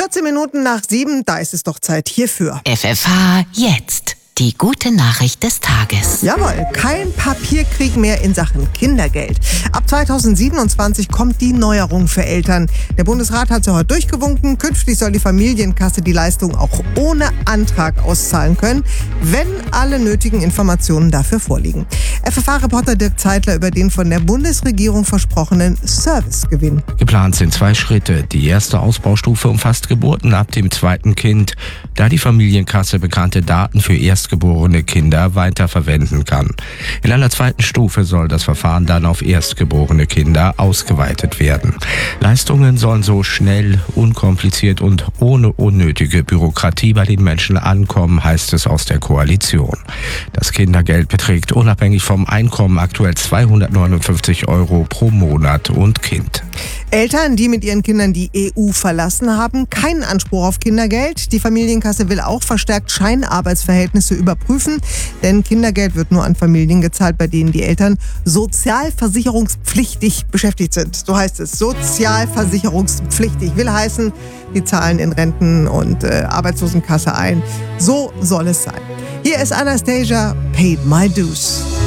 14 Minuten nach 7, da ist es doch Zeit hierfür. FFH jetzt. Die gute Nachricht des Tages. Jawohl, kein Papierkrieg mehr in Sachen Kindergeld. Ab 2027 kommt die Neuerung für Eltern. Der Bundesrat hat sie heute durchgewunken. Künftig soll die Familienkasse die Leistung auch ohne Antrag auszahlen können, wenn alle nötigen Informationen dafür vorliegen. FFH-Reporter Dirk Zeitler über den von der Bundesregierung versprochenen Servicegewinn. Geplant sind 2 Schritte. Die erste Ausbaustufe umfasst Geburten ab dem 2. Kind, da die Familienkasse bekannte Daten für erstgeborene Kinder weiterverwenden kann. In einer 2. Stufe soll das Verfahren dann auf erstgeborene Kinder ausgeweitet werden. Leistungen sollen so schnell, unkompliziert und ohne unnötige Bürokratie bei den Menschen ankommen, heißt es aus der Koalition. Das Kindergeld beträgt unabhängig vom Einkommen aktuell 259 € pro Monat und Kind. Eltern, die mit ihren Kindern die EU verlassen haben, keinen Anspruch auf Kindergeld. Die Familienkasse will auch verstärkt Scheinarbeitsverhältnisse überprüfen, denn Kindergeld wird nur an Familien gezahlt, bei denen die Eltern sozialversicherungspflichtig beschäftigt sind. So heißt es, sozialversicherungspflichtig. Will heißen, die zahlen in Renten- und Arbeitslosenkasse ein. So soll es sein. Hier ist Anastasia, Paid My Dues.